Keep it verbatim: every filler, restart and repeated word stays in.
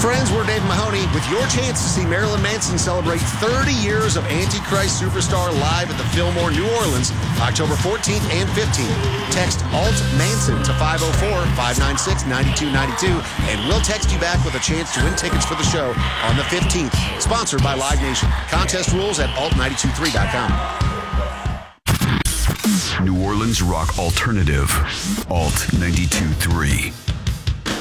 friends, we're Dave Mahoney with your chance to see Marilyn Manson celebrate thirty years of Antichrist Superstar live at the Fillmore, New Orleans, October fourteenth and fifteenth. Text Alt Manson to five oh four, five nine six, nine two nine two, and we'll text you back with a chance to win tickets for the show on the fifteenth. Sponsored by Live Nation. Contest rules at alt nine two three dot com. New Orleans rock alternative, Alt ninety-two point three.